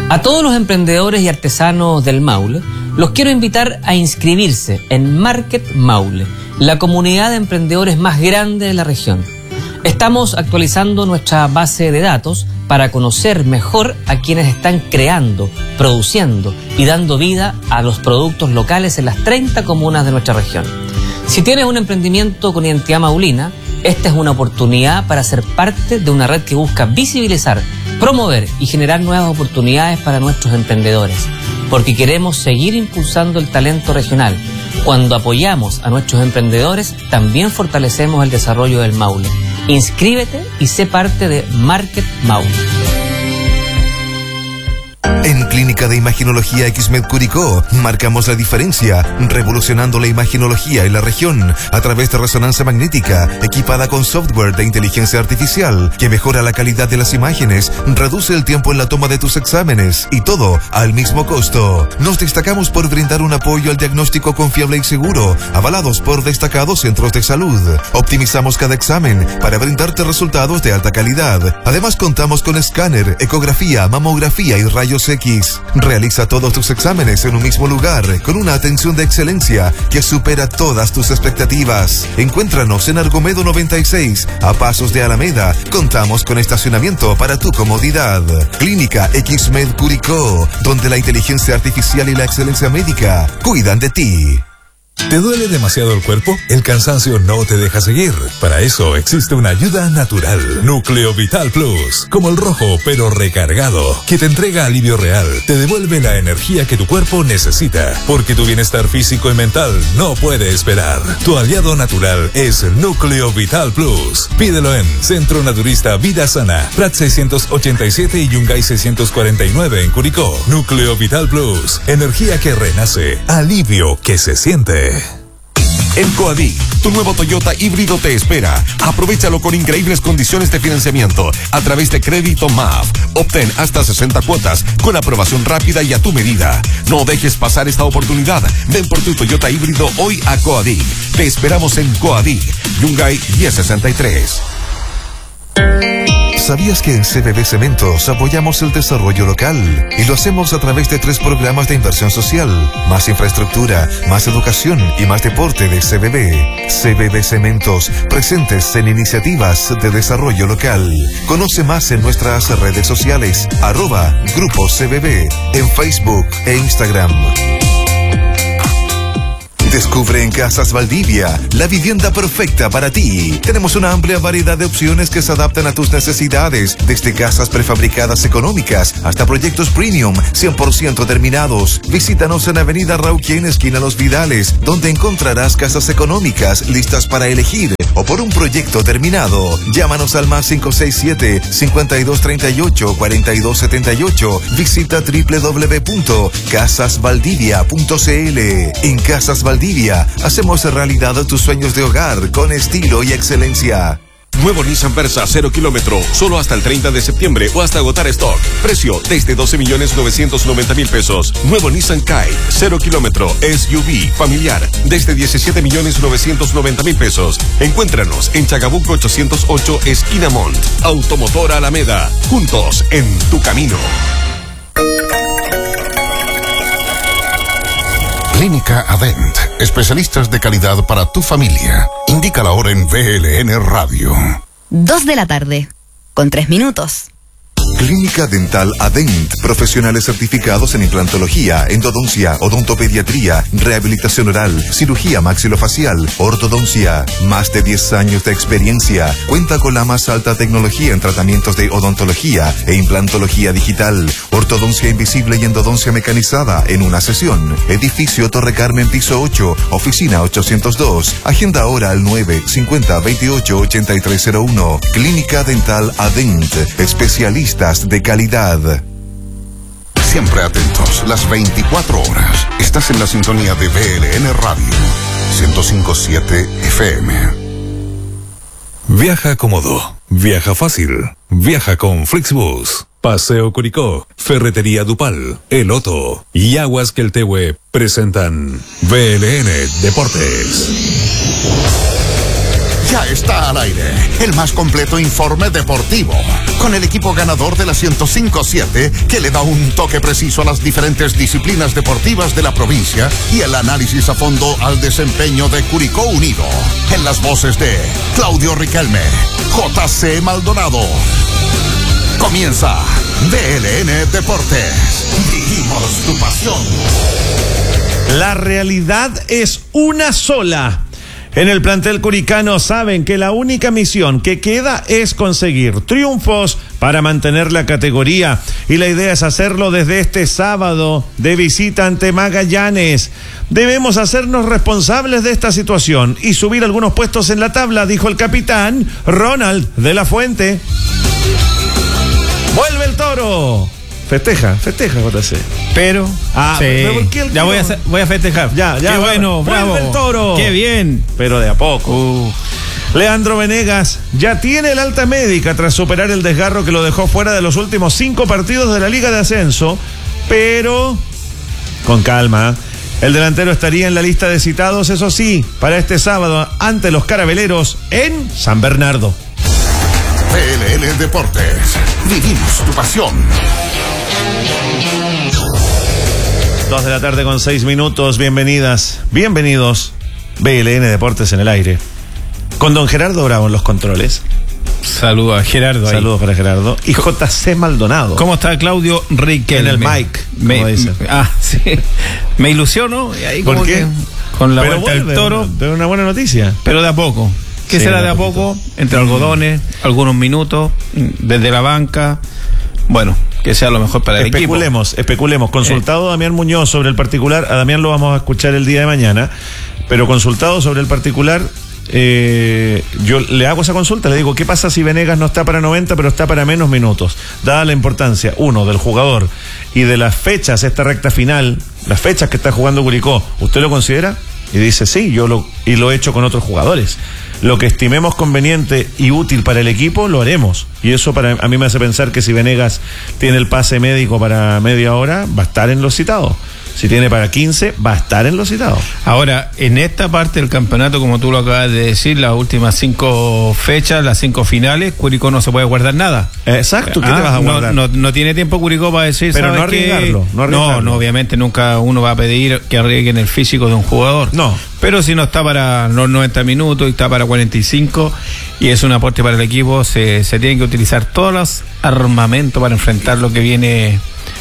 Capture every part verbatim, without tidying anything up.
A todos los emprendedores y artesanos del Maule, los quiero invitar a inscribirse en Market Maule, la comunidad de emprendedores más grande de la región. Estamos actualizando nuestra base de datos para conocer mejor a quienes están creando, produciendo y dando vida a los productos locales en las treinta comunas de nuestra región. Si tienes un emprendimiento con identidad maulina, esta es una oportunidad para ser parte de una red que busca visibilizar, promover y generar nuevas oportunidades para nuestros emprendedores, porque queremos seguir impulsando el talento regional. Cuando apoyamos a nuestros emprendedores, también fortalecemos el desarrollo del Maule. Inscríbete y sé parte de Market Maule. En Clínica de Imaginología Xmed Curicó marcamos la diferencia, revolucionando la imaginología en la región a través de resonancia magnética equipada con software de inteligencia artificial que mejora la calidad de las imágenes, reduce el tiempo en la toma de tus exámenes y todo al mismo costo. Nos destacamos por brindar un apoyo al diagnóstico confiable y seguro, avalados por destacados centros de salud. Optimizamos cada examen para brindarte resultados de alta calidad. Además contamos con escáner, ecografía, mamografía y rayos X. Realiza todos tus exámenes en un mismo lugar, con una atención de excelencia que supera todas tus expectativas. Encuéntranos en Argomedo noventa y seis, a pasos de Alameda. Contamos con estacionamiento para tu comodidad. Clínica Xmed Curicó, donde la inteligencia artificial y la excelencia médica cuidan de ti. ¿Te duele demasiado el cuerpo? ¿El cansancio no te deja seguir? Para eso existe una ayuda natural. Núcleo Vital Plus, como el rojo pero recargado, que te entrega alivio real, te devuelve la energía que tu cuerpo necesita, porque tu bienestar físico y mental no puede esperar. Tu aliado natural es Núcleo Vital Plus. Pídelo en Centro Naturista Vida Sana, Prat seiscientos ochenta y siete y Yungay seiscientos cuarenta y nueve en Curicó. Núcleo Vital Plus, energía que renace, alivio que se siente. En Coadic, tu nuevo Toyota híbrido te espera. Aprovechalo con increíbles condiciones de financiamiento a través de Crédito M A F. Obtén hasta sesenta cuotas con aprobación rápida y a tu medida. No dejes pasar esta oportunidad. Ven por tu Toyota híbrido hoy a Coadic. Te esperamos en Coadic, Yungay diez sesenta y tres. ¿Sabías que en C B B Cementos apoyamos el desarrollo local? Y lo hacemos a través de tres programas de inversión social: más infraestructura, más educación y más deporte de C B B. C B B Cementos, presentes en iniciativas de desarrollo local. Conoce más en nuestras redes sociales, arroba Grupo C B B, en Facebook e Instagram. Descubre en Casas Valdivia la vivienda perfecta para ti. Tenemos una amplia variedad de opciones que se adaptan a tus necesidades, desde casas prefabricadas económicas hasta proyectos premium cien por ciento terminados. Visítanos en Avenida Rauquien, esquina Los Vidales, donde encontrarás casas económicas listas para elegir o por un proyecto terminado. Llámanos al más cinco seis siete, cincuenta y dos treinta y ocho, cuarenta y dos setenta y ocho. Visita doble u doble u doble u punto casas valdivia punto c l. En Casas Valdivia hacemos realidad tus sueños de hogar con estilo y excelencia. Nuevo Nissan Versa cero kilómetro, solo hasta el treinta de septiembre o hasta agotar stock. Precio desde doce millones novecientos noventa mil pesos. Nuevo Nissan Kite cero kilómetro, S U V familiar, desde diecisiete millones novecientos noventa mil pesos. Encuéntranos en Chagabuco ochocientos ocho, esquina Mont. Automotor Alameda, juntos en tu camino. Clínica Adent, especialistas de calidad para tu familia. Indica la hora en V L N Radio. Dos de la tarde, con tres minutos. Clínica Dental Adent, profesionales certificados en implantología, endodoncia, odontopediatría, rehabilitación oral, cirugía maxilofacial, ortodoncia. Más de diez años de experiencia. Cuenta con la más alta tecnología en tratamientos de odontología e implantología digital, ortodoncia invisible y endodoncia mecanizada en una sesión. Edificio Torre Carmen, piso ocho, oficina ochocientos dos. Agenda ahora al nueve cincuenta veintiocho ochenta y tres cero uno. Clínica Dental Adent, especialistas de calidad. Siempre atentos, las veinticuatro horas. Estás en la sintonía de V L N Radio, ciento cinco punto siete F M. Viaja cómodo, viaja fácil, viaja con Flixbus. Paseo Curicó, Ferretería Dupal, El Otto y Aguas Queltehue presentan V L N Deportes. Ya está al aire el más completo informe deportivo, con el equipo ganador de la ciento cinco siete que le da un toque preciso a las diferentes disciplinas deportivas de la provincia y el análisis a fondo al desempeño de Curicó Unido. En las voces de Claudio Riquelme, J C Maldonado. Comienza D L N Deportes. Vivimos tu pasión. La realidad es una sola. En el plantel curicano saben que la única misión que queda es conseguir triunfos para mantener la categoría. Y la idea es hacerlo desde este sábado de visita ante Magallanes. Debemos hacernos responsables de esta situación y subir algunos puestos en la tabla, dijo el capitán Ronald de la Fuente. ¡Vuelve el Toro! Festeja, festeja, J C. Pero, ah, sí. pero ¿por qué el ya voy a, voy a festejar. Ya, ya. Qué bueno, bravo. ¡Vuelve el Toro! ¡Qué bien! Pero de a poco. Uh. Leandro Venegas ya tiene el alta médica tras superar el desgarro que lo dejó fuera de los últimos cinco partidos de la Liga de Ascenso, pero con calma. El delantero estaría en la lista de citados, eso sí, para este sábado ante los Carabeleros en San Bernardo. D L N Deportes. Vivimos tu pasión. Dos de la tarde con seis minutos. Bienvenidas, bienvenidos. B L N Deportes en el aire. Con don Gerardo Bravo en los controles. Saludos a Gerardo. Saludos ahí. para Gerardo. Y J C Maldonado. ¿Cómo está Claudio Riquelme? En el mic, me, como dice. Ah, sí. Me ilusiono. Y ahí ¿Por como qué? que con la Pero vuelta vuelve, del Toro. Pero una buena noticia. Pero de a poco. ¿Qué Sí, será de de a a poquito. poco? Entre algodones, algunos minutos, desde la banca. Bueno, que sea lo mejor para el equipo. Especulemos, especulemos. Consultado Eh. Damián Muñoz sobre el particular, a Damián lo vamos a escuchar el día de mañana, pero consultado sobre el particular, eh, yo le hago esa consulta, le digo, ¿qué pasa si Venegas no está para noventa, pero está para menos minutos? Dada la importancia, uno, del jugador y de las fechas, esta recta final, las fechas que está jugando Curicó, ¿usted lo considera? Y dice, sí, yo lo, y lo he hecho con otros jugadores. Lo que estimemos conveniente y útil para el equipo, lo haremos. Y eso para a mí me hace pensar que si Venegas tiene el pase médico para media hora, va a estar en los citados. Si tiene para quince, va a estar en los citados. Ahora, en esta parte del campeonato, como tú lo acabas de decir, las últimas cinco fechas, las cinco finales, Curicó no se puede guardar nada. Exacto, ¿qué Ah, te vas a guardar? No, no, no tiene tiempo Curicó para decir, Pero ¿sabes no arriesgarlo, qué? no arriesgarlo. No, no, obviamente nunca uno va a pedir que arriesguen el físico de un jugador. No. Pero si no está para los noventa minutos y está para cuarenta y cinco y es un aporte para el equipo, se, se tienen que utilizar todos los armamentos para enfrentar lo que viene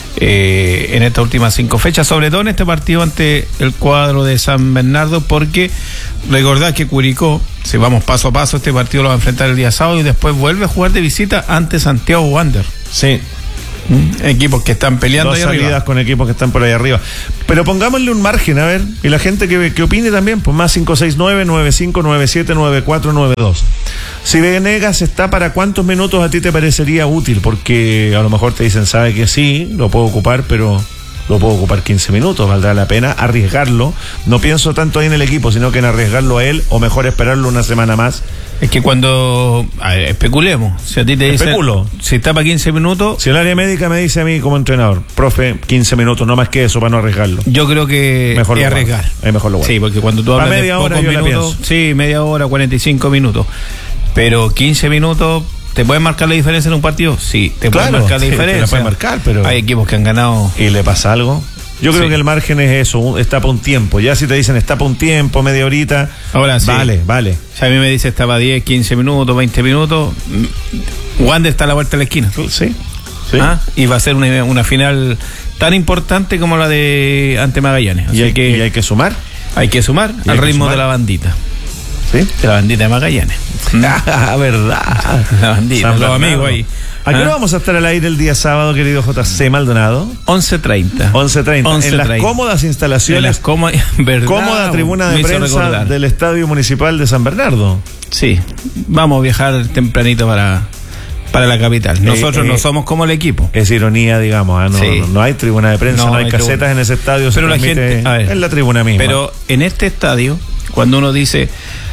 eh, en estas últimas cinco fechas, sobre todo en este partido ante el cuadro de San Bernardo, porque recordad que Curicó, si vamos paso a paso, este partido lo va a enfrentar el día sábado y después vuelve a jugar de visita ante Santiago Wander. Sí. ¿Mm? Equipos que están peleando Dos ahí salidas arriba. con equipos que están por ahí arriba. Pero pongámosle un margen, a ver, y la gente que, que opine también, pues más cinco seis nueve, nueve cinco nueve siete, nueve cuatro nueve dos. Si Venegas está, ¿para cuántos minutos a ti te parecería útil? Porque a lo mejor te dicen, sabe que sí, lo puedo ocupar, pero lo puedo ocupar quince minutos, valdrá la pena arriesgarlo. No pienso tanto ahí en el equipo, sino que en arriesgarlo a él, o mejor esperarlo una semana más. Es que cuando, a ver, especulemos, si a ti te dicen, Especulo. si está para quince minutos, Si el área médica me dice a mí como entrenador, profe, quince minutos, no más que eso para no arriesgarlo. yo creo que Mejor es lo arriesgar. guardo. Es mejor lo guardo. Sí, porque cuando tú Pa' hablas de media hora pocos yo la minutos, pienso. sí, media hora, cuarenta y cinco minutos, pero quince minutos, ¿te pueden marcar la diferencia en un partido? Sí, te pueden Claro, marcar la sí, te la diferencia. pueden marcar, pero- hay equipos que han ganado. ¿Y le pasa algo? Yo creo Sí. que el margen es eso, un- está para un tiempo. Ya si te dicen está para un tiempo, media horita, Ahora sí. vale, vale. Si a mí me dice estaba diez, quince minutos, veinte minutos, mm, Wander está a la vuelta de la esquina. Sí, sí. ¿Ah? Y va a ser una, una final tan importante como la de ante Magallanes. Así Y hay, que y hay que sumar. hay que sumar y al hay que ritmo sumar. de la bandita. ¿Sí? De la bandita de Magallanes. Ah, verdad. La bandita, San los Bernardo. amigos ahí. ¿A qué ¿Ah? hora vamos a estar al aire el día sábado, querido J C Maldonado? once treinta. once treinta. En las cómodas En instalaciones, las cómo- ¿verdad? cómoda tribuna de Me hizo prensa recordar. del Estadio Municipal de San Bernardo. Sí, vamos a viajar tempranito para, para la capital. Nosotros eh, no somos como el equipo. Es ironía, digamos, ¿ah? no, Sí. no, no hay tribuna de prensa, No, no, hay hay casetas tribuna. en ese estadio, se Pero la transmite gente, a ver, en la tribuna misma. Pero en este estadio, cuando uno dice,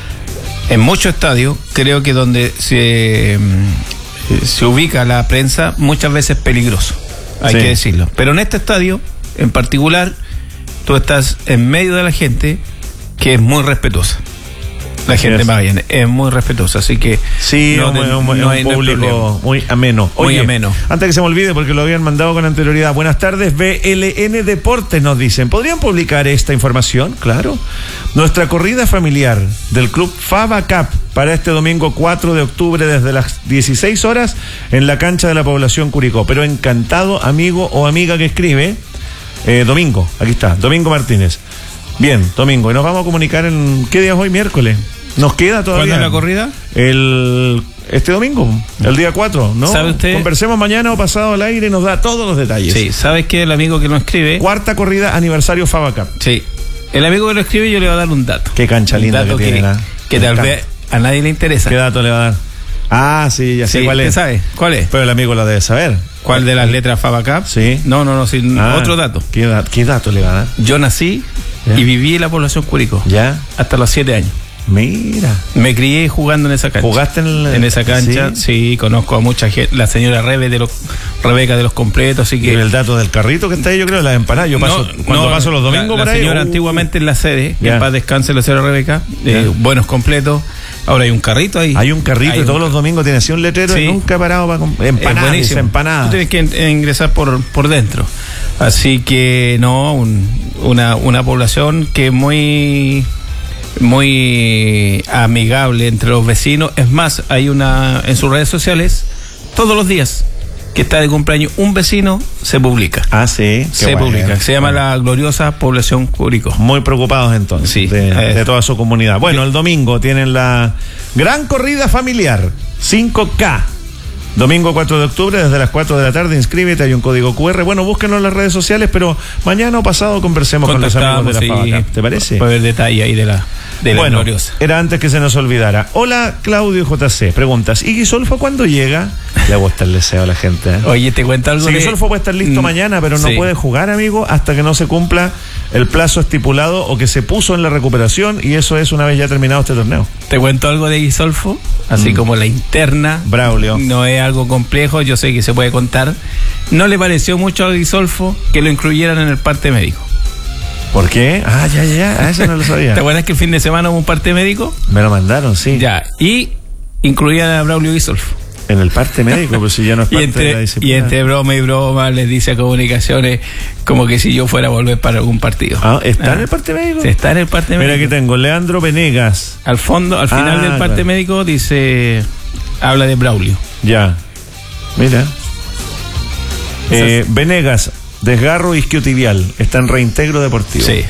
en muchos estadios, creo que donde se, mm, se ubica la prensa, muchas veces es peligroso, hay Sí. que decirlo. Pero en este estadio, en particular, tú estás en medio de la gente que es muy respetuosa. La gente es. más bien es muy respetuosa, así que sí, no, es un, no, un, no un hay, no hay público problema. muy ameno. Oye, Muy ameno. Antes que se me olvide, porque lo habían mandado con anterioridad. Buenas tardes, B L N Deportes nos dicen. ¿Podrían publicar esta información? Claro. Nuestra corrida familiar del club Fava Cup para este domingo cuatro de octubre desde las dieciséis horas en la cancha de la población Curicó. Pero encantado, amigo o amiga que escribe, eh, Domingo, aquí está, Domingo Martínez. Bien, Domingo, y nos vamos a comunicar en... ¿Qué día es hoy? Miércoles. Nos queda todavía. ¿Cuándo es la corrida? El este domingo, el día cuatro, ¿no? ¿Sabe usted? Conversemos mañana o pasado al aire y nos da todos los detalles. Sí, ¿sabes qué? El amigo que nos escribe... Cuarta corrida aniversario Fava Cup. Sí. El amigo que lo escribe yo le voy a dar un dato. Qué cancha Un linda dato que que, tiene. que tal vez a nadie le interesa. ¿Qué dato le va a dar? Ah, sí, ya sé Sí, cuál ¿usted es. sabe? ¿Cuál es? Pero el amigo lo debe saber. ¿Cuál de las letras Fava Cup? Sí. No, no, no, sí, Ah, otro dato. ¿Qué, da- ¿Qué dato le va a dar? Yo nací ¿Ya? y viví en la población Curicó. ¿Ya? Hasta los siete años. Mira. Me crié jugando en esa cancha. ¿Jugaste en, el- En esa cancha? Sí. Sí, conozco a mucha gente. La señora Rebe de los, Rebeca de los completos, así Y que... el dato del carrito que está ahí, yo creo, las empanadas. Yo paso, No, cuando no, paso los domingos la, por la ahí. señora uh, antiguamente en la sede, que Ya. en paz descanse la señora Rebeca, eh, Ya. buenos completos. Ahora hay un carrito ahí. Hay un carrito Hay y todos un- los domingos tiene así un letrero Sí. y nunca he parado para comprar Es empanadas. buenísimo. dice empanadas. Tú tienes que en- ingresar por, por dentro. Así que no, un- una, una población que es muy, muy amigable entre los vecinos. Es más, hay una en sus redes sociales, todos los días que está de cumpleaños un vecino, se publica. Ah, sí. Qué se bueno. publica. Se llama la gloriosa población Curicó. Muy preocupados entonces Sí, de, eh. de toda su comunidad. Bueno, el domingo tienen la gran corrida familiar cinco K. Domingo cuatro de octubre desde las cuatro de la tarde, inscríbete, hay un código cu erre. Bueno, búsquenlo en las redes sociales, pero mañana o pasado conversemos con los amigos de la sí, Fava Cup. ¿Te parece? Para ver detalle ahí de la, de la Bueno, gloriosa. era antes que se nos olvidara. Hola, Claudio J C. Preguntas, ¿y Guisolfo cuándo llega? Le gusta el deseo a la gente. ¿eh? Oye, te cuento algo Sí, de... Guisolfo puede estar listo Mm, mañana, pero no sí. puede jugar, amigo, hasta que no se cumpla el plazo estipulado o que se puso en la recuperación, y eso es una vez ya terminado este torneo. Te cuento algo de Guisolfo, así Mm. como la interna. Braulio. No es algo complejo, yo sé que se puede contar. No le pareció mucho a Guisolfo que lo incluyeran en el parte médico. ¿Por qué? Ah, ya, ya, ya. Ah, eso no lo sabía. ¿Te acuerdas que el fin de semana hubo un parte médico? Me lo mandaron, sí. Ya, y incluían a Braulio Guisolfo. En el parte médico, pues si ya no es Y parte de la entre, disciplina. y entre broma y broma les dice a Comunicaciones como que si yo fuera a volver para algún partido. Ah, ¿está Ah. en el parte médico? Está en el parte Mira, médico. aquí tengo Leandro Venegas. Al fondo, al final Ah, del parte claro. médico dice, habla de Braulio. Ya. Mira. Eh, Venegas, desgarro isquiotibial. Está en reintegro deportivo. Sí.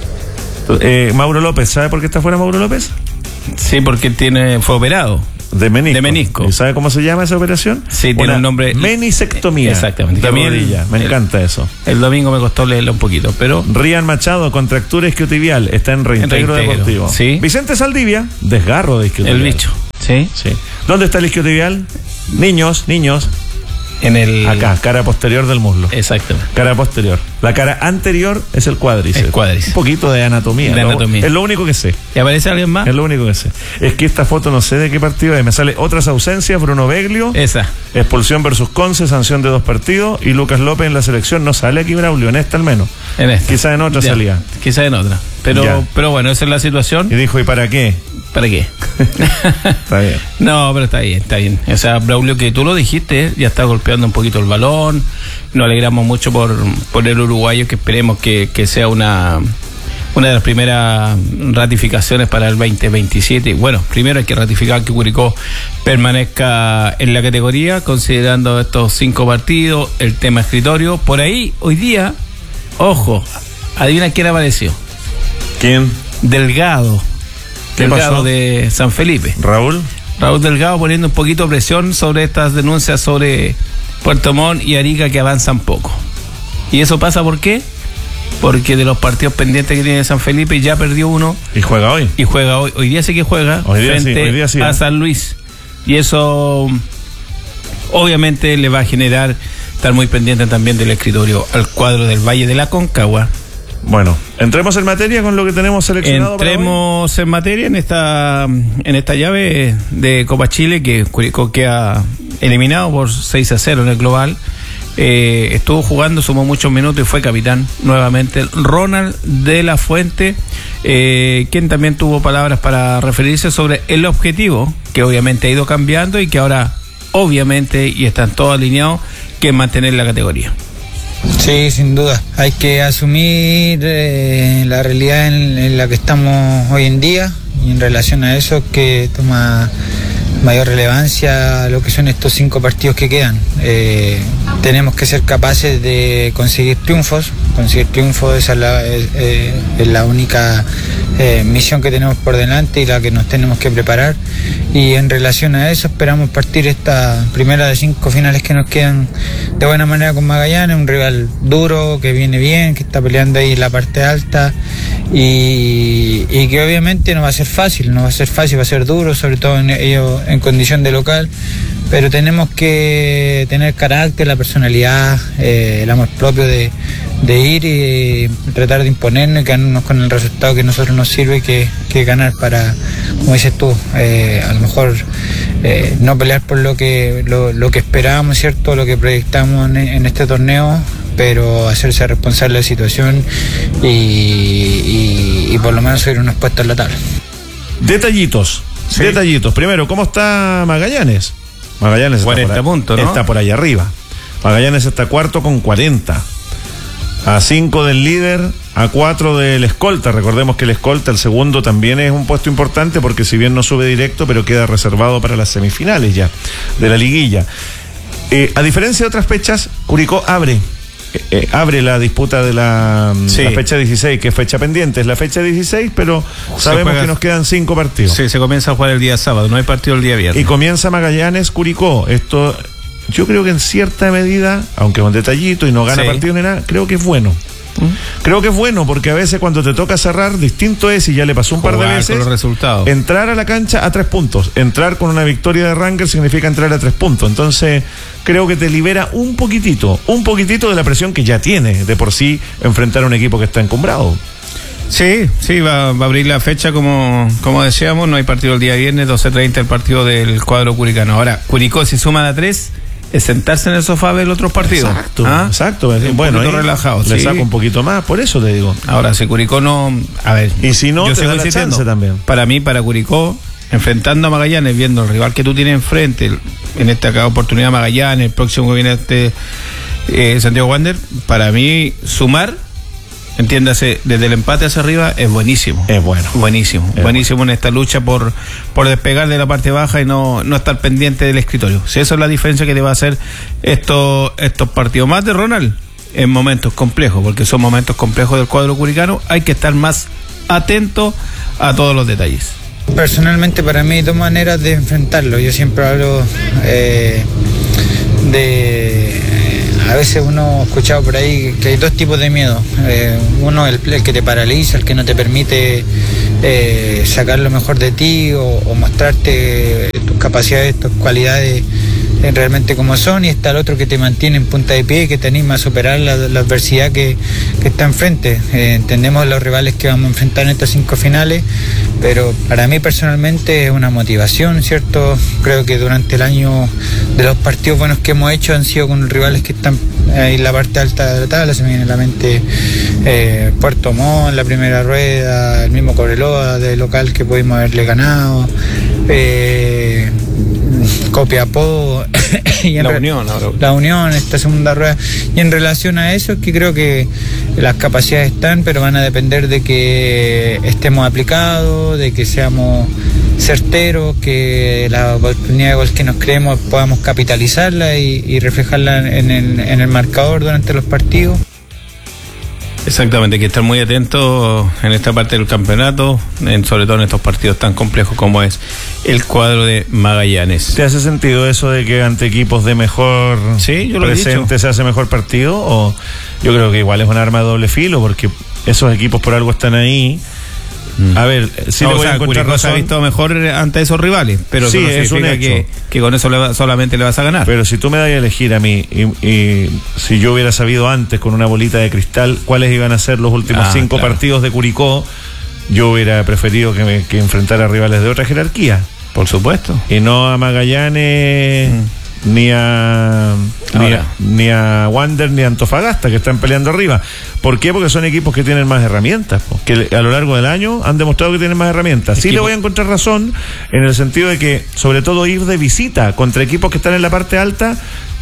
Eh, Mauro López, ¿sabe por qué está fuera Mauro López? Sí, porque él tiene, fue operado. De menisco. De menisco. ¿Y sabe cómo se llama esa operación? Sí, tiene Una un nombre- menisectomía. Exactamente. De Que a mí el- rodilla. Me el- encanta eso. El domingo me costó leerlo un poquito, pero Rian Machado, contractura isquiotibial, está en reintegro, En reintegro, deportivo. sí. Vicente Saldivia, desgarro de isquiotibial. el bicho. Sí. Sí. ¿Dónde está el isquiotibial? Niños, niños. En el. Acá, cara posterior del muslo. Exactamente. Cara posterior. La cara anterior es el cuádriceps. El cuádriceps. Un poquito de anatomía. De Lo- anatomía. Es lo único que sé. ¿Y aparece alguien más? Es lo único que sé. Es que esta foto no sé de qué partido es. Me sale otras ausencias. Bruno Beglio. Esa. Expulsión versus Conce, sanción de dos partidos. Y Lucas López en la selección. No sale aquí Braulio, en esta al menos. En esta. Quizá en otra Ya, salía. Quizá en otra. Pero, Ya. pero bueno, esa es la situación. Y dijo, ¿y para qué? ¿Para qué? Está bien. No, pero está bien, está bien. O sea, Braulio, que tú lo dijiste, ya está golpeando un poquito el balón. Nos alegramos mucho por, por el uruguayo, que esperemos que, que sea una, una de las primeras ratificaciones para el veinte veintisiete. Bueno, primero hay que ratificar que Curicó permanezca en la categoría, considerando estos cinco partidos, el tema escritorio. Por ahí, hoy día, ojo, adivina quién apareció. ¿Quién? Delgado. ¿Qué Delgado pasó? de San Felipe. ¿Raúl? Raúl Delgado poniendo un poquito de presión sobre estas denuncias sobre Puerto Montt y Arica, que avanzan poco. ¿Y eso pasa por qué? Porque de los partidos pendientes que tiene San Felipe ya perdió uno ¿Y juega hoy? y juega hoy. Hoy día sí que juega Hoy día sí, frente hoy día sí, a ¿eh? San Luis. Y eso obviamente le va a generar estar muy pendiente también del escritorio al cuadro del Valle de la Concagua. Bueno, entremos en materia con lo que tenemos seleccionado. para hoy. Entremos en materia en esta en esta llave de Copa Chile, que Curicó queda eliminado por seis a cero en el global. Eh, estuvo jugando, sumó muchos minutos y fue capitán nuevamente Ronald de la Fuente. eh, quien también tuvo palabras para referirse sobre el objetivo, que obviamente ha ido cambiando y que ahora obviamente, y están todos alineados, que es mantener la categoría. Sí, sin duda. Hay que asumir eh, la realidad en, en la que estamos hoy en día, y en relación a eso que toma mayor relevancia lo que son estos cinco partidos que quedan. Eh, tenemos que ser capaces de conseguir triunfos, conseguir triunfos, esa es la, es, eh, es la única eh, misión que tenemos por delante y la que nos tenemos que preparar, y en relación a eso esperamos partir esta primera de cinco finales que nos quedan de buena manera con Magallanes, un rival duro, que viene bien, que está peleando ahí en la parte alta, y, y que obviamente no va a ser fácil, no va a ser fácil, va a ser duro, sobre todo en ellos en condición de local, pero tenemos que tener carácter, la personalidad, eh, el amor propio de, de ir y tratar de imponernos y quedarnos con el resultado que a nosotros nos sirve, que, que ganar para, como dices tú, eh, a lo mejor eh, no pelear por lo que lo, lo que esperábamos, ¿cierto? Lo que proyectamos en, en este torneo, pero hacerse responsable de la situación y, y, y por lo menos subir unos puestos en la tabla. Detallitos, sí. detallitos. Primero, ¿cómo está Magallanes? Magallanes cuarenta está por, puntos, ¿no? Está por allá arriba. Magallanes está cuarto con cuarenta. A cinco del líder, a cuatro del escolta. Recordemos que el escolta, el segundo, también es un puesto importante porque si bien no sube directo, pero queda reservado para las semifinales ya de la liguilla. Eh, a diferencia de otras fechas, Curicó abre. Eh, eh, abre la disputa de la, sí. la fecha dieciséis, que es fecha pendiente, es la fecha dieciséis, pero se sabemos juega, que nos quedan cinco partidos. Sí, se comienza a jugar el día sábado, no hay partido el día viernes. Y comienza Magallanes Curicó. Esto, yo creo que en cierta medida, aunque es un detallito y no gana sí. partido ni nada, creo que es bueno. ¿Mm? Creo que es bueno porque a veces cuando te toca cerrar, distinto es, y ya le pasó un jugar par de veces, con los resultados. Entrar a la cancha a tres puntos. Entrar con una victoria de Rangers significa entrar a tres puntos. Entonces, creo que te libera un poquitito, un poquitito de la presión que ya tiene de por sí enfrentar a un equipo que está encumbrado. Sí, sí, va, va a abrir la fecha como, como decíamos, no hay partido el día viernes, doce treinta el partido del cuadro curicano. Ahora, Curicó si suma a tres, es sentarse en el sofá a ver otros partidos. Exacto, ¿Ah? exacto. Un bueno, poquito relajado. Le sí. saco un poquito más, por eso te digo. Ahora, si Curicó no, a ver. Y si no, yo te da la chance también. Para mí, para Curicó, enfrentando a Magallanes, viendo el rival que tú tienes enfrente, en esta oportunidad Magallanes, el próximo que viene este eh, Santiago Wander, para mí sumar, entiéndase, desde el empate hacia arriba es buenísimo. Es bueno. Buenísimo. Es buenísimo bueno. En esta lucha por, por despegar de la parte baja y no, no estar pendiente del escritorio. Si esa es la diferencia que te va a hacer estos, estos partidos. Más de Ronald, en momentos complejos, porque son momentos complejos del cuadro curicano, hay que estar más atento a todos los detalles. Personalmente, para mí hay dos maneras de enfrentarlo. Yo siempre hablo eh, de... A veces uno ha escuchado por ahí que hay dos tipos de miedo. Eh, uno, el, el que te paraliza, el que no te permite eh, sacar lo mejor de ti o, o mostrarte tus capacidades, tus cualidades eh, realmente como son. Y está el otro que te mantiene en punta de pie, que te anima a superar la, la adversidad que, que está enfrente. Eh, entendemos los rivales que vamos a enfrentar en estas cinco finales, pero para mí personalmente es una motivación, ¿cierto? Creo que durante el año de los partidos buenos que hemos hecho han sido con rivales que están ahí en la parte alta de la tabla. Se me viene a la mente eh, Puerto Montt, la primera rueda, el mismo Cobreloa de local que pudimos haberle ganado, eh, Copiapó y en la re- Unión ahora. la Unión, esta segunda rueda. Y en relación a eso es que creo que las capacidades están, pero van a depender de que estemos aplicados, de que seamos certeros, que la oportunidad de gol que nos creemos podamos capitalizarla y, y reflejarla en el, en el marcador durante los partidos. Exactamente, hay que estar muy atentos en esta parte del campeonato, en, sobre todo en estos partidos tan complejos como es el cuadro de Magallanes. ¿Te hace sentido eso de que ante equipos de mejor sí, yo lo presente se hace mejor partido? O yo creo que igual es un arma de doble filo, porque esos equipos por algo están ahí. A ver, si no, le voy o sea, a encontrar Curicó razón. Se ha visto mejor ante esos rivales, pero sí, eso no es un significa hecho. que, que con eso le va, solamente le vas a ganar. Pero si tú me das a elegir a mí, y, y si yo hubiera sabido antes con una bolita de cristal cuáles iban a ser los últimos ah, cinco claro. partidos de Curicó, yo hubiera preferido que, me, que enfrentara a rivales de otra jerarquía. Por supuesto. Y no a Magallanes, mm. ni a ni a, ni a Wander ni a Antofagasta, que están peleando arriba. ¿Por qué? Porque son equipos que tienen más herramientas, po, que a lo largo del año han demostrado que tienen más herramientas. Sí, le voy a encontrar razón en el sentido de que, sobre todo, ir de visita contra equipos que están en la parte alta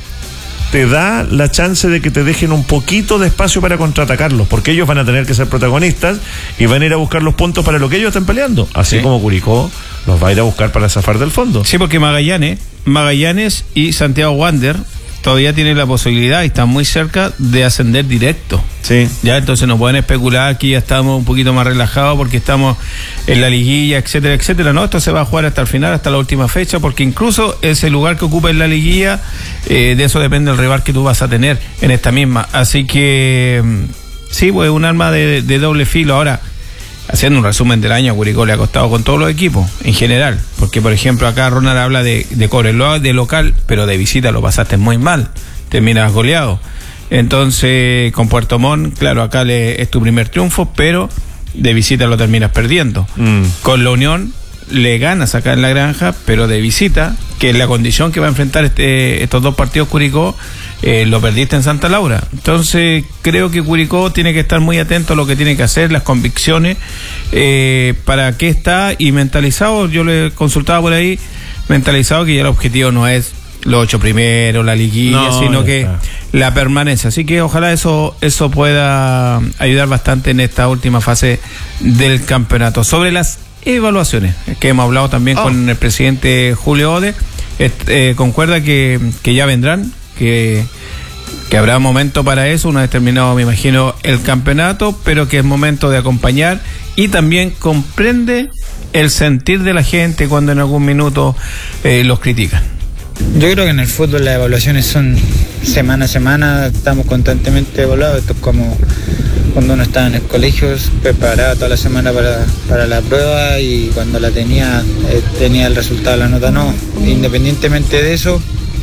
te da la chance de que te dejen un poquito de espacio para contraatacarlos, porque ellos van a tener que ser protagonistas y van a ir a buscar los puntos para lo que ellos están peleando, así sí. como Curicó los va a ir a buscar para zafar del fondo. Sí, porque Magallanes, Magallanes y Santiago Wander todavía tienen la posibilidad y están muy cerca de ascender directo. Sí. Ya, entonces no pueden especular que ya estamos un poquito más relajados porque estamos en la liguilla, etcétera, etcétera. No, esto se va a jugar hasta el final, hasta la última fecha, porque incluso ese lugar que ocupa en la liguilla, eh, de eso depende el rival que tú vas a tener en esta misma. Así que sí, pues un arma de, de doble filo. Ahora, haciendo un resumen del año, a Curicó le ha costado con todos los equipos, en general. Porque, por ejemplo, acá Ronald habla de, de Cobreloa de local, pero de visita lo pasaste muy mal. Terminas goleado. Entonces, con Puerto Montt, claro, acá le, es tu primer triunfo, pero de visita lo terminas perdiendo. Mm. Con la Unión le ganas acá en la Granja, pero de visita, que es la condición que va a enfrentar este, estos dos partidos Curicó, eh, lo perdiste en Santa Laura. Entonces creo que Curicó tiene que estar muy atento a lo que tiene que hacer, las convicciones, eh, para qué está, y mentalizado, yo le consultaba por ahí, mentalizado que ya el objetivo no es los ocho primeros, la liguilla, no, sino que está. La permanencia. Así que ojalá eso eso pueda ayudar bastante en esta última fase del campeonato. Sobre las evaluaciones, que hemos hablado también oh. con el presidente Julio Ode, eh, concuerda que, que ya vendrán, que, que habrá momento para eso, una vez terminado, me imagino, el campeonato, pero que es momento de acompañar, y también comprende el sentir de la gente cuando en algún minuto eh, los critican. Yo creo que en el fútbol las evaluaciones son semana a semana, estamos constantemente evaluados. Esto es como cuando uno estaba en el colegio, preparaba toda la semana para, para la prueba, y cuando la tenía, eh, tenía el resultado de la nota. No, independientemente de eso,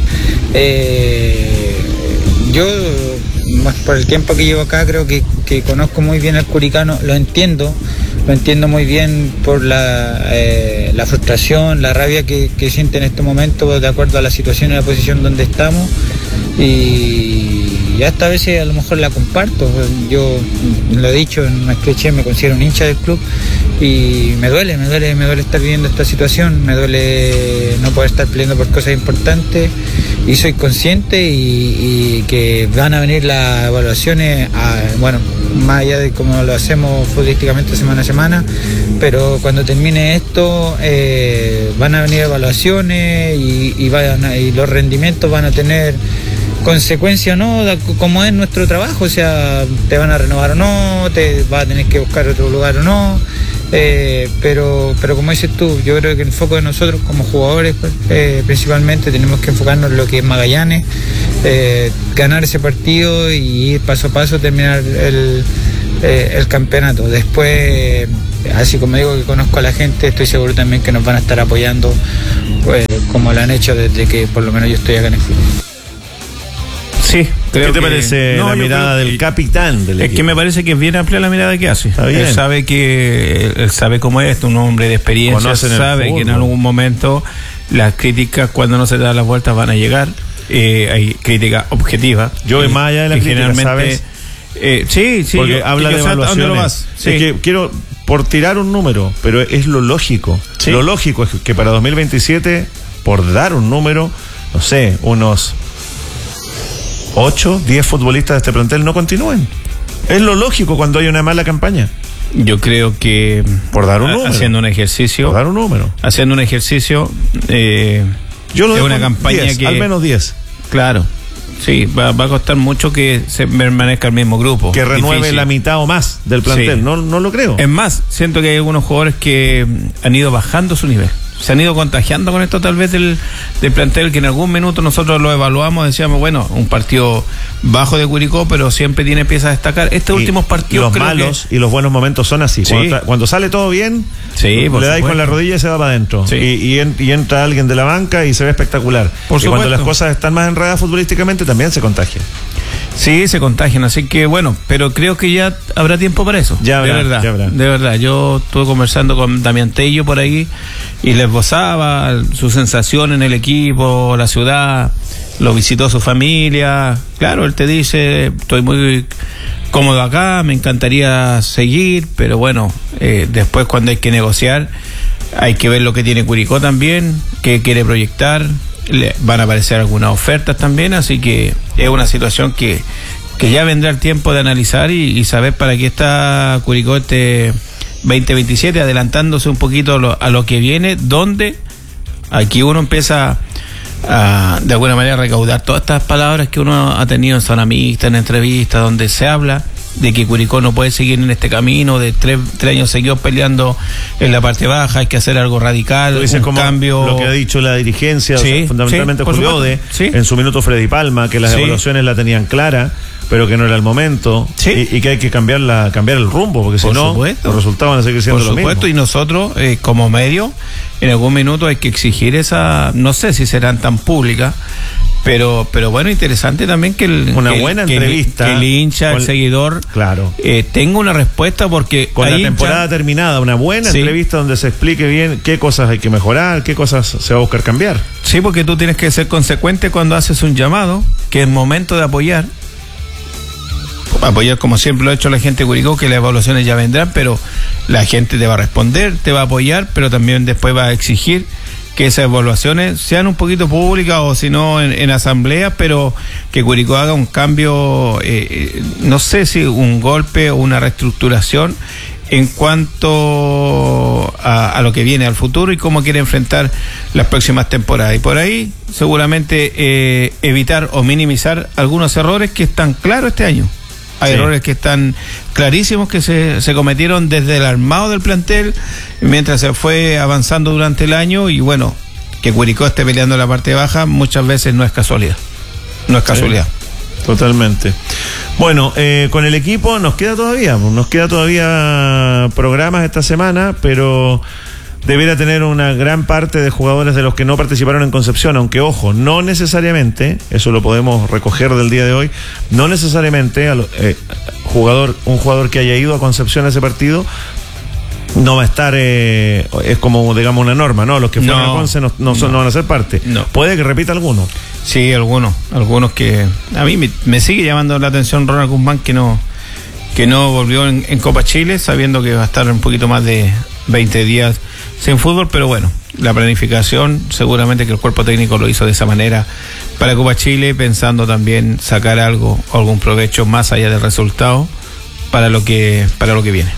eh, yo, por el tiempo que llevo acá, creo que, que conozco muy bien al curicano, lo entiendo, lo entiendo muy bien por la, eh, la frustración, la rabia que, que siente en este momento, de acuerdo a la situación y la posición donde estamos, y hasta a veces a lo mejor la comparto. Yo lo he dicho en Mascleche, me considero un hincha del club, y me duele, me duele, me duele estar viviendo esta situación, me duele no poder estar peleando por cosas importantes, y soy consciente y, y que van a venir las evaluaciones, a, bueno, más allá de cómo lo hacemos futbolísticamente semana a semana, pero cuando termine esto eh, van a venir evaluaciones y, y, van a, y los rendimientos van a tener consecuencia, ¿no? Como es nuestro trabajo, o sea, te van a renovar o no, te vas a tener que buscar otro lugar o no, eh, pero pero como dices tú, yo creo que el foco de nosotros como jugadores, pues, eh, principalmente tenemos que enfocarnos en lo que es Magallanes, eh, ganar ese partido y ir paso a paso, terminar el, eh, el campeonato. Después, así como digo que conozco a la gente, estoy seguro también que nos van a estar apoyando, pues, como lo han hecho desde que por lo menos yo estoy acá en el club. Sí, creo ¿Qué te que, parece no, la mirada del capitán del Es equipo? que me parece que es bien amplia la mirada que hace. Él sabe que él sabe cómo es, un hombre de experiencia, Conocen sabe que en algún momento las críticas, cuando no se dan las vueltas, van a llegar. Eh, hay crítica objetiva. Yo voy más allá de la crítica, ¿sabes? Eh, sí, sí. Porque yo, habla de evaluaciones. Sí. Es que quiero, por tirar un número, pero es lo lógico. Sí. Lo lógico es que para dos mil veintisiete, por dar un número, no sé, unos ocho, diez futbolistas de este plantel no continúen. Es lo lógico cuando hay una mala campaña. Yo creo que por dar un número, haciendo un ejercicio, por dar un número, haciendo un ejercicio, eh, yo lo de dejo una campaña diez, que al menos diez. Claro, sí, va, va a costar mucho que se permanezca el mismo grupo, que renueve difícil. La mitad o más del plantel. Sí. No, no lo creo. Es más, siento que hay algunos jugadores que han ido bajando su nivel. Se han ido contagiando con esto tal vez del, del plantel, que en algún minuto nosotros lo evaluamos, decíamos, bueno, un partido bajo de Curicó, pero siempre tiene piezas a destacar. Estos y últimos partidos, los creo malos que... y los buenos momentos son así. Sí. Cuando, cuando sale todo bien, sí, le dais con la rodilla y se va para adentro. Sí. Y, y, en, y entra alguien de la banca y se ve espectacular. Por y cuando las cosas están más enredadas futbolísticamente, también se contagian. Sí, se contagian, así que bueno, pero creo que ya habrá tiempo para eso. Ya habrá, de verdad, ya habrá. De verdad, yo estuve conversando con Damián Tello por ahí y les esbozaba su sensación en el equipo, la ciudad, lo visitó su familia. Claro, él te dice, estoy muy cómodo acá, me encantaría seguir, pero bueno, eh, después cuando hay que negociar, hay que ver lo que tiene Curicó también, qué quiere proyectar. Le van a aparecer algunas ofertas también, así que es una situación que, que ya vendrá el tiempo de analizar y, y saber para qué está Curicó este veinte veintisiete, adelantándose un poquito a lo, a lo que viene, donde aquí uno empieza a, de alguna manera, a recaudar todas estas palabras que uno ha tenido en zona mixta, en entrevistas, donde se habla de que Curicó no puede seguir en este camino de tres, tres años seguidos peleando en la parte baja, hay que hacer algo radical, un como cambio. Lo que ha dicho la dirigencia, sí, o sea, fundamentalmente sí, Julio Ode, sí. en su minuto Freddy Palma, que las sí. evaluaciones la tenían clara, pero que no era el momento, sí. y, y que hay que cambiar la cambiar el rumbo, porque si Por no, supuesto. los resultados van a seguir siendo Por lo mismo. supuesto, y nosotros, eh, como medio, en algún minuto hay que exigir esa, no sé si serán tan públicas, pero pero bueno, interesante también que el, una que, buena que, entrevista, que el hincha, con, el seguidor, claro, eh, tenga una respuesta, porque con la hincha, temporada terminada, una buena sí. entrevista donde se explique bien qué cosas hay que mejorar, qué cosas se va a buscar cambiar. Sí, porque tú tienes que ser consecuente cuando haces un llamado, que es momento de apoyar. Apoyar como siempre lo ha hecho la gente de Curicó, que las evaluaciones ya vendrán, pero la gente te va a responder, te va a apoyar, pero también después va a exigir que esas evaluaciones sean un poquito públicas o si no en, en asamblea, pero que Curicó haga un cambio, eh, no sé si un golpe o una reestructuración en cuanto a, a lo que viene al futuro y cómo quiere enfrentar las próximas temporadas. Y por ahí seguramente eh, evitar o minimizar algunos errores que están claros este año. Hay sí. errores que están clarísimos que se, se cometieron desde el armado del plantel mientras se fue avanzando durante el año, y bueno, que Curicó esté peleando la parte baja muchas veces no es casualidad. No es casualidad. Sí, totalmente. Bueno, eh, con el equipo nos queda todavía, nos queda todavía programas esta semana, pero debería tener una gran parte de jugadores de los que no participaron en Concepción, aunque ojo, no necesariamente, eso lo podemos recoger del día de hoy, no necesariamente a lo, eh, jugador, un jugador que haya ido a Concepción a ese partido no va a estar, eh, es como digamos una norma, ¿no? Los que fueron no, a Conce no, no, son, no. no van a ser parte. No. Puede que repita alguno. Sí, algunos, algunos que a mí me, me sigue llamando la atención Ronald Guzmán, que no que no volvió en, en Copa Chile, sabiendo que va a estar un poquito más de veinte días sin fútbol, pero bueno, la planificación seguramente que el cuerpo técnico lo hizo de esa manera para Copa Chile, pensando también sacar algo, algún provecho más allá del resultado para lo que para lo que viene.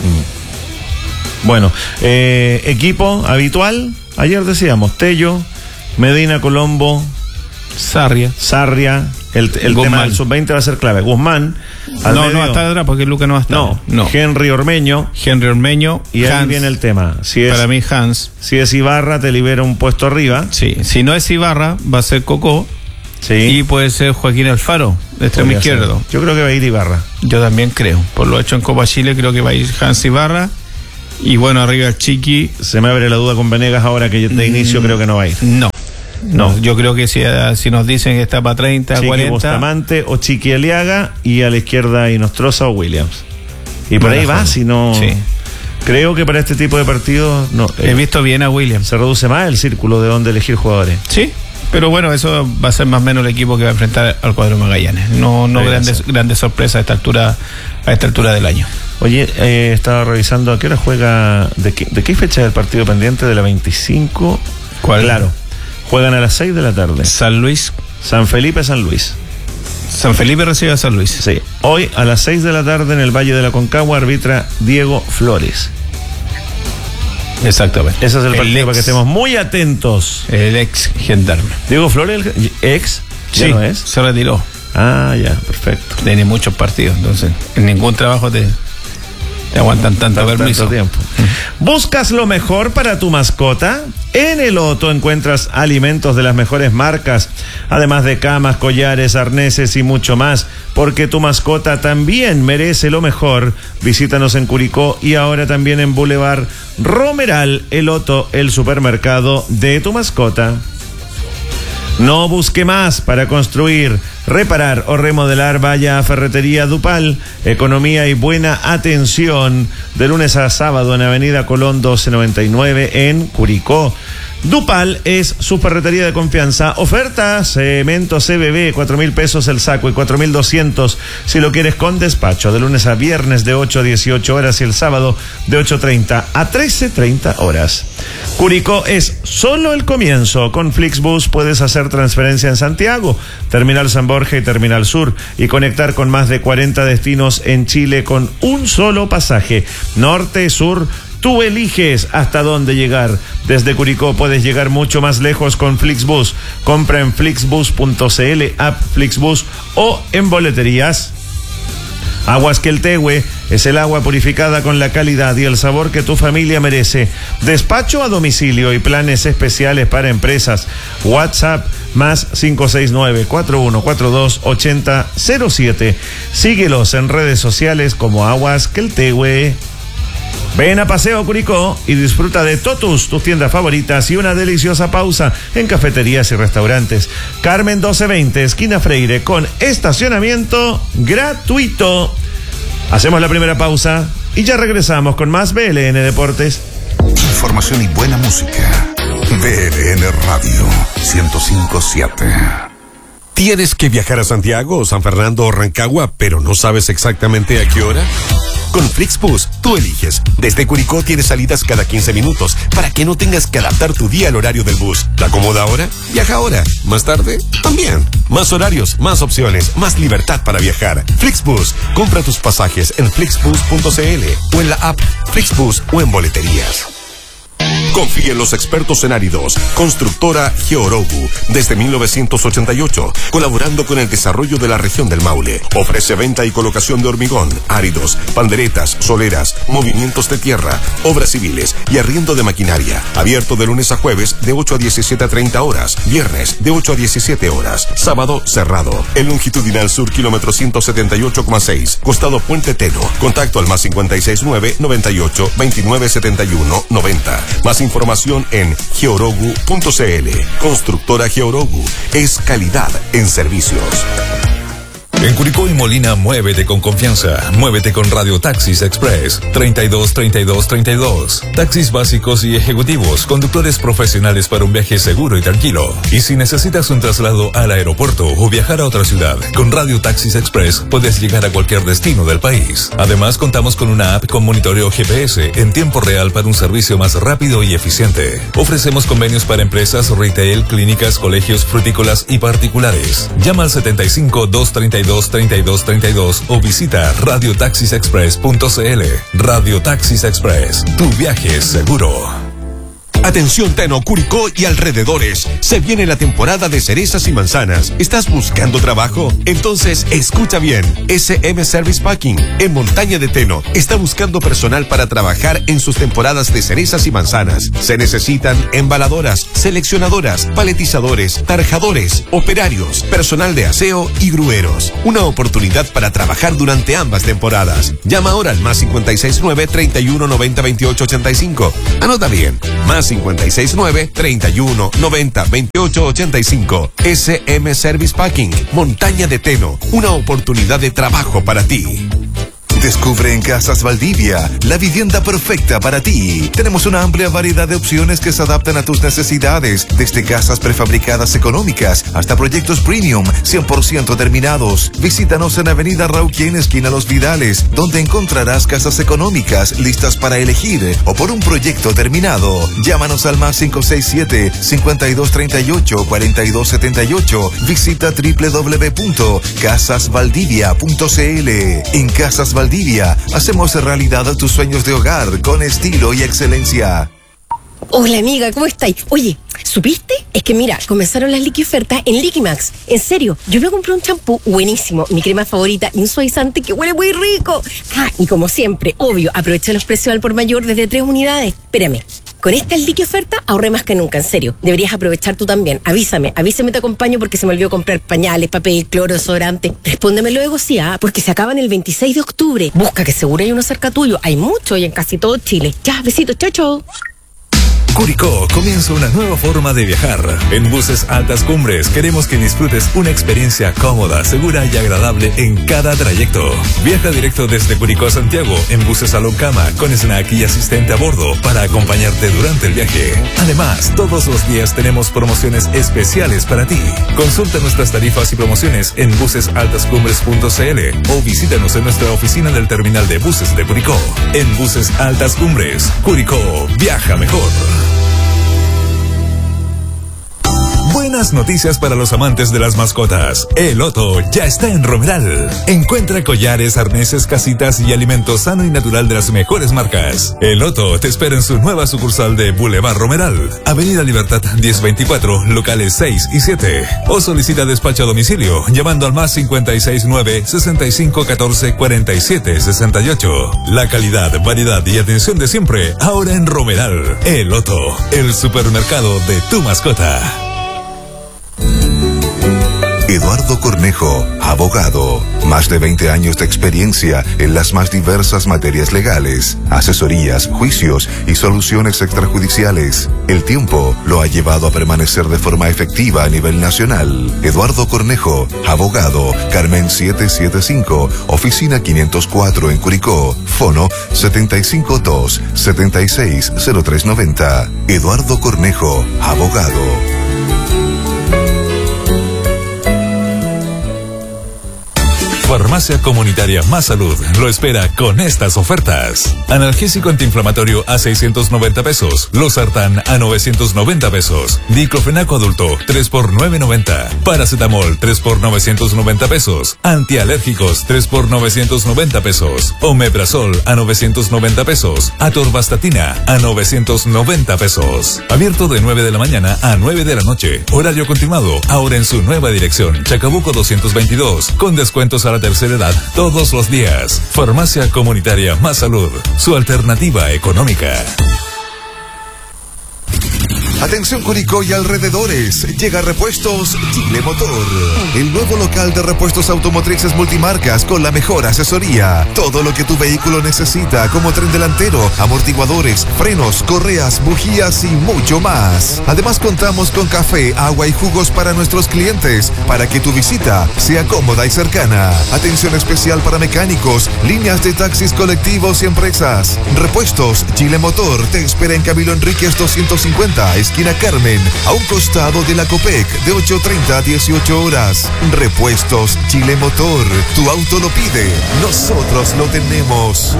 Bueno, eh, equipo habitual, ayer decíamos Tello, Medina, Colombo, Sarria, Sarria, el, el tema del sub veinte va a ser clave. Guzmán, al no, medio, no hasta atrás porque Luca no va a estar. No, no. Henry Ormeño, Henry Ormeño, y Hans, ahí viene el tema. Si es, para mí Hans, si es Ibarra te libera un puesto arriba. Sí, si no es Ibarra va a ser Cocó. Sí. Y puede ser Joaquín Alfaro, de extremo izquierdo. Ser. Yo creo que va a ir Ibarra. Yo también creo. Por lo hecho en Copa Chile, creo que va a ir Hans Ibarra. Y bueno, arriba el Chiqui. Se me abre la duda con Venegas ahora que de inicio mm, creo que no va a ir. No. No, yo creo que si, si nos dicen que está para treinta, Chiqui cuarenta. Bustamante o Chiqui Aliaga, y a la izquierda Inostroza o Williams. Y por ahí va, si no. Sí. Creo que para este tipo de partidos no. He eh, visto bien a Williams. Se reduce más el círculo de donde elegir jugadores. Sí. Pero bueno, eso va a ser más o menos el equipo que va a enfrentar al cuadro Magallanes. No, no grandes, grandes sorpresas a esta altura, a esta altura del año. Oye, eh, estaba revisando a qué hora juega, de qué, de qué fecha es el partido pendiente, de la veinticinco. ¿Cuál? Claro. Juegan a las seis de la tarde. San Luis. San Felipe, San Luis. San Felipe recibe a San Luis. Sí. Hoy a las seis de la tarde en el Valle de la Concagua arbitra Diego Flores. Exactamente. Ese es el, el partido ex, para que estemos muy atentos. El ex gendarme. Diego Flores, el ex, ¿ya sí, no es? Se retiró. Ah, ya, perfecto. Tiene muchos partidos, entonces en ningún trabajo te, te aguantan tanto permiso. Tanto tiempo. Uh-huh. ¿Buscas lo mejor para tu mascota? En el Otto encuentras alimentos de las mejores marcas, además de camas, collares, arneses y mucho más, porque tu mascota también merece lo mejor. Visítanos en Curicó y ahora también en Boulevard Romeral. El Otto, el supermercado de tu mascota. No busque más para construir, reparar o remodelar. Vaya a Ferretería Dupal. Economía y buena atención de lunes a sábado en Avenida Colón doce noventa y nueve en Curicó. Dupal es su ferretería de confianza. Oferta, cemento C B B, cuatro mil pesos el saco y cuatro mil doscientos si lo quieres con despacho. De lunes a viernes de ocho a dieciocho horas y el sábado de ocho treinta a trece treinta horas. Curicó es solo el comienzo. Con Flixbus puedes hacer transferencia en Santiago, Terminal San Borja y Terminal Sur y conectar con más de cuarenta destinos en Chile con un solo pasaje. Norte, sur, tú eliges hasta dónde llegar. Desde Curicó puedes llegar mucho más lejos con Flixbus. Compra en flixbus punto c l, app Flixbus o en boleterías. Aguas Queltehue es el agua purificada con la calidad y el sabor que tu familia merece. Despacho a domicilio y planes especiales para empresas. WhatsApp más cinco seis nueve, cuatro uno cuatro dos, ocho cero cero siete. Síguelos en redes sociales como Aguas Queltehue. Ven a Paseo Curicó y disfruta de Totus, tus tiendas favoritas y una deliciosa pausa en cafeterías y restaurantes. Carmen doce veinte, esquina Freire, con estacionamiento gratuito. Hacemos la primera pausa y ya regresamos con más B L N Deportes. Información y buena música. B L N Radio ciento cinco punto siete. ¿Tienes que viajar a Santiago, San Fernando o Rancagua, pero no sabes exactamente a qué hora? Con Flixbus, tú eliges. Desde Curicó tienes salidas cada quince minutos para que no tengas que adaptar tu día al horario del bus. ¿Te acomoda ahora? Viaja ahora. ¿Más tarde? También. Más horarios, más opciones, más libertad para viajar. Flixbus. Compra tus pasajes en flixbus punto c l o en la app Flixbus o en boleterías. Confía en los expertos en áridos. Constructora Georogu, desde mil novecientos ochenta y ocho, colaborando con el desarrollo de la región del Maule. Ofrece venta y colocación de hormigón, áridos, panderetas, soleras, movimientos de tierra, obras civiles y arriendo de maquinaria. Abierto de lunes a jueves de ocho a diecisiete a treinta horas, viernes de ocho a diecisiete horas, sábado cerrado. El longitudinal sur, kilómetro ciento setenta y ocho coma seis, costado Puente Teno. Contacto al más cincuenta y seis nueve, noventa y ocho, veintinueve setenta y uno, noventa. Más información en georogu punto c l. Constructora Georogu es calidad en servicios. En Curicó y Molina, muévete con confianza. Muévete con Radio Taxis Express. treinta y dos, treinta y dos, treinta y dos. Taxis básicos y ejecutivos. Conductores profesionales para un viaje seguro y tranquilo. Y si necesitas un traslado al aeropuerto o viajar a otra ciudad, con Radio Taxis Express puedes llegar a cualquier destino del país. Además, contamos con una app con monitoreo G P S en tiempo real para un servicio más rápido y eficiente. Ofrecemos convenios para empresas, retail, clínicas, colegios, frutícolas y particulares. Llama al setenta y cinco, doscientos treinta y dos, treinta y dos treinta y dos o visita radio taxis express punto c l. Radio Taxis Express, tu viaje es seguro. Atención Teno, Curicó y alrededores. Se viene la temporada de cerezas y manzanas. ¿Estás buscando trabajo? Entonces escucha bien. S M Service Packing en Montaña de Teno está buscando personal para trabajar en sus temporadas de cerezas y manzanas. Se necesitan embaladoras, seleccionadoras, paletizadores, tarjadores, operarios, personal de aseo y grueros. Una oportunidad para trabajar durante ambas temporadas. Llama ahora al más cincuenta y seis nueve, treinta y uno, noventa, veintiocho, ochenta y cinco. Anota bien. Más cincuenta y seis nueve, treinta y uno, noventa, veintiocho, ochenta y cinco. S M Service Packing, Montaña de Teno, una oportunidad de trabajo para ti. Descubre en Casas Valdivia la vivienda perfecta para ti. Tenemos una amplia variedad de opciones que se adaptan a tus necesidades, desde casas prefabricadas económicas hasta proyectos premium cien por ciento terminados. Visítanos en Avenida Rauquén, esquina Los Vidales, donde encontrarás casas económicas listas para elegir o por un proyecto terminado. Llámanos al más cinco seis siete, cincuenta y dos treinta y ocho, cuarenta y dos setenta y ocho. Visita doble u doble u doble u punto casas valdivia punto c l. En Casas Valdivia hacemos realidad tus sueños de hogar con estilo y excelencia. Hola amiga, ¿cómo estáis? Oye, ¿supiste? Es que mira, comenzaron las liqui ofertas en Liquimax. En serio, yo me compré un champú buenísimo, mi crema favorita y un suavizante que huele muy rico. Ah, y como siempre, obvio, aproveché los precios al por mayor desde tres unidades. Espérame, con esta liqui oferta ahorré más que nunca, en serio. Deberías aprovechar tú también. Avísame, avísame, te acompaño porque se me olvidó comprar pañales, papel, cloro, desodorante. Respóndeme luego, sí, ¿ah? Porque se acaban el veintiséis de octubre. Busca que seguro hay uno cerca tuyo. Hay mucho y en casi todo Chile. Ya, besitos, chao, chao. Curicó comienza una nueva forma de viajar. En Buses Altas Cumbres queremos que disfrutes una experiencia cómoda, segura y agradable en cada trayecto. Viaja directo desde Curicó a Santiago en buses Salón Cama con snack y asistente a bordo para acompañarte durante el viaje. Además, todos los días tenemos promociones especiales para ti. Consulta nuestras tarifas y promociones en buses altas cumbres punto c l o visítanos en nuestra oficina del terminal de buses de Curicó. En Buses Altas Cumbres, Curicó, viaja mejor. Buenas noticias para los amantes de las mascotas. El Otto ya está en Romeral. Encuentra collares, arneses, casitas y alimento sano y natural de las mejores marcas. El Otto te espera en su nueva sucursal de Boulevard Romeral, Avenida Libertad diez veinticuatro, locales seis y siete. O solicita despacho a domicilio llamando al más cincuenta y seis nueve, sesenta y cinco catorce, cuarenta y siete sesenta y ocho. La calidad, variedad y atención de siempre ahora en Romeral. El Otto, el supermercado de tu mascota. Eduardo Cornejo, abogado. Más de veinte años de experiencia en las más diversas materias legales, asesorías, juicios y soluciones extrajudiciales. El tiempo lo ha llevado a permanecer de forma efectiva a nivel nacional. Eduardo Cornejo, abogado. Carmen setecientos setenta y cinco, oficina quinientos cuatro en Curicó. Fono setenta y cinco dos, setenta y seis, cero tres noventa. Eduardo Cornejo, abogado. Farmacia Comunitaria Más Salud lo espera con estas ofertas. Analgésico antiinflamatorio a seiscientos noventa pesos. Losartán a novecientos noventa pesos. Diclofenaco adulto tres por novecientos noventa. Paracetamol tres por novecientos noventa pesos. Antialérgicos tres por novecientos noventa pesos. Omeprazol a novecientos noventa pesos. Atorvastatina a novecientos noventa pesos. Abierto de nueve de la mañana a nueve de la noche. Horario continuado. Ahora en su nueva dirección. Chacabuco doscientos veintidós. Con descuentos a la tercera edad todos los días. Farmacia Comunitaria Más Salud, su alternativa económica. Atención Curicó y alrededores, llega Repuestos Chile Motor, el nuevo local de repuestos automotrices multimarcas con la mejor asesoría. Todo lo que tu vehículo necesita, como tren delantero, amortiguadores, frenos, correas, bujías y mucho más. Además contamos con café, agua y jugos para nuestros clientes, para que tu visita sea cómoda y cercana. Atención especial para mecánicos, líneas de taxis colectivos y empresas. Repuestos Chile Motor te espera en Camilo Enríquez doscientos cincuenta, esquina Carmen, a un costado de la Copec, de ocho treinta a dieciocho horas. Repuestos Chile Motor, tu auto lo pide, nosotros lo tenemos.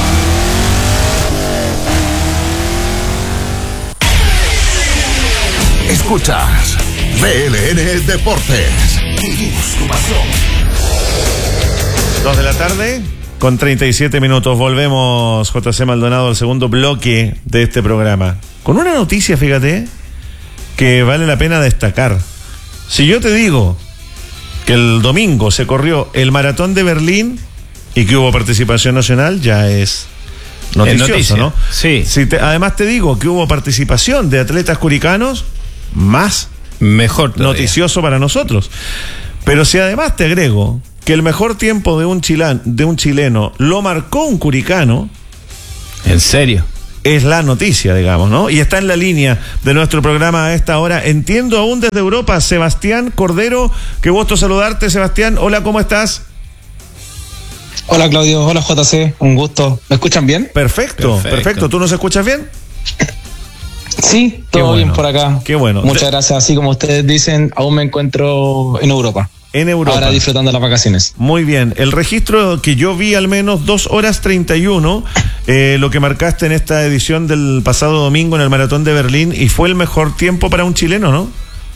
Escuchas B L N Deportes. Vivimos tu pasión. Dos de la tarde con treinta y siete minutos. Volvemos, J C Maldonado, al segundo bloque de este programa. Con una noticia, fíjate, que vale la pena destacar. Si yo te digo que el domingo se corrió el Maratón de Berlín y que hubo participación nacional, ya es noticioso, noticia, ¿no? Sí. Si te, además te digo que hubo participación de atletas curicanos, más mejor todavía. Noticioso para nosotros. Pero si además te agrego que el mejor tiempo de un chilán, de un chileno lo marcó un curicano. ¿En serio? Es la noticia, digamos, ¿no? Y está en la línea de nuestro programa a esta hora. Entiendo aún desde Europa, Sebastián Cordero. Qué gusto saludarte, Sebastián. Hola, ¿cómo estás? Hola, Claudio. Hola, J C. Un gusto. ¿Me escuchan bien? Perfecto, perfecto. perfecto. ¿Tú nos escuchas bien? Sí, todo bueno. bien por acá. Qué bueno. Muchas Te... gracias. Así como ustedes dicen, aún me encuentro en Europa. En Europa. Ahora disfrutando las vacaciones. Muy bien. El registro que yo vi, al menos dos horas treinta y uno, eh, lo que marcaste en esta edición del pasado domingo en el Maratón de Berlín, y fue el mejor tiempo para un chileno, ¿no?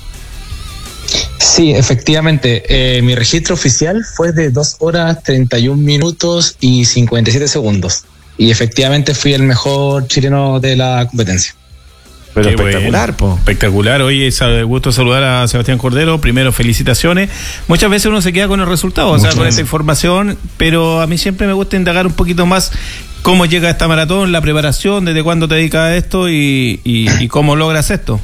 Sí, efectivamente. Eh, mi registro oficial fue de dos horas treinta y un minutos y cincuenta y siete segundos. Y efectivamente fui el mejor chileno de la competencia. Pero Qué espectacular, bueno. po. Espectacular. Oye, es gusto saludar a Sebastián Cordero. Primero, felicitaciones. Muchas veces uno se queda con el resultado, o sea, con esta información, pero a mí siempre me gusta indagar un poquito más cómo llega esta maratón, la preparación, desde cuándo te dedicas a esto y, y, y cómo logras esto.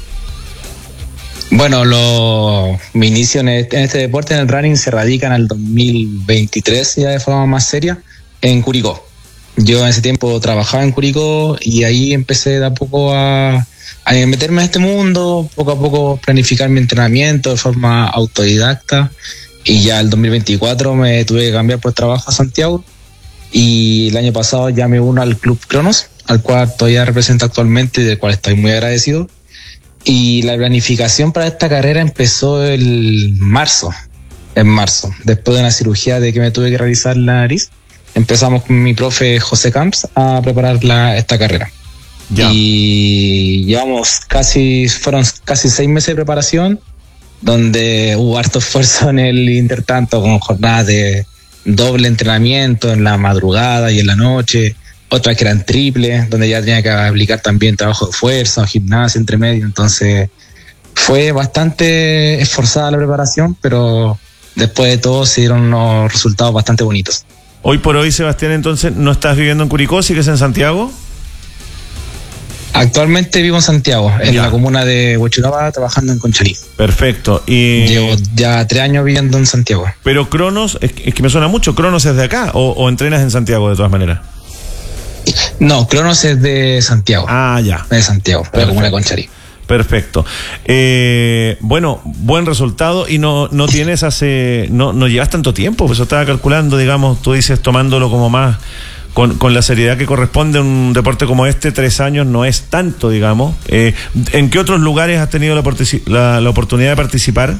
Bueno, lo, mi inicio en este, en este deporte, en el running, se radica en el dos mil veintitrés, ya de forma más seria, en Curicó. Yo en ese tiempo trabajaba en Curicó y ahí empecé de a poco a, a meterme a este mundo, poco a poco planificar mi entrenamiento de forma autodidacta, y ya el dos mil veinticuatro me tuve que cambiar por trabajo a Santiago, y el año pasado ya me uno al Club Cronos, al cual todavía represento actualmente y del cual estoy muy agradecido. Y la planificación para esta carrera empezó el marzo, en marzo, después de una cirugía de que me tuve que realizar la nariz. Empezamos con mi profe José Camps a preparar la, esta carrera. Ya. Y llevamos casi, fueron casi seis meses de preparación, donde hubo harto esfuerzo en el intertanto, con jornadas de doble entrenamiento en la madrugada y en la noche, otras que eran triples, donde ya tenía que aplicar también trabajo de fuerza, gimnasia entre medio. Entonces fue bastante esforzada la preparación, pero después de todo se dieron unos resultados bastante bonitos. Hoy por hoy, Sebastián, entonces, ¿no estás viviendo en Curicó, sigues en Santiago? Actualmente vivo en Santiago, en ya. la comuna de Huechuraba, trabajando en Conchalí. Perfecto. Y llevo ya tres años viviendo en Santiago. Pero Cronos, es que, es que me suena mucho, ¿Cronos es de acá o, o entrenas en Santiago de todas maneras? No, Cronos es de Santiago. Ah, ya. De Santiago, de la comuna de Conchalí. Perfecto. Eh, bueno, buen resultado, y no no tienes hace, no, no llevas tanto tiempo, pues yo estaba calculando, digamos, tú dices tomándolo como más, con, con la seriedad que corresponde a un deporte como este, tres años no es tanto, digamos. Eh, ¿En qué otros lugares has tenido la, la, la oportunidad de participar?